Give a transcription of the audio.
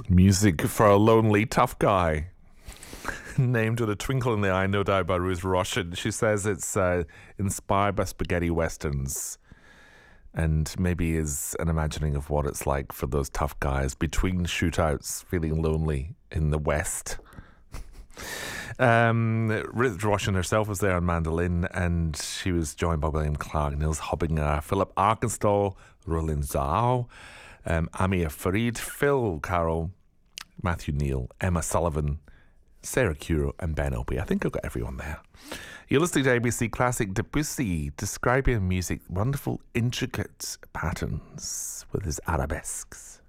Music for a lonely, tough guy. Named with a twinkle in the eye, no doubt, by Ruth Russian. She says it's inspired by spaghetti westerns and maybe is an imagining of what it's like for those tough guys between shootouts, feeling lonely in the West. Ruth Russian herself was there on mandolin, and she was joined by William Clark, Nils Hobbinger, Philip Arkenstall, Roland Zhao, Amir Farid, Phil Carroll, Matthew Neal, Emma Sullivan, Sarah Curo, and Ben Opie. I think I've got everyone there. You're listening to ABC Classic. Debussy describing music, wonderful, intricate patterns with his arabesques.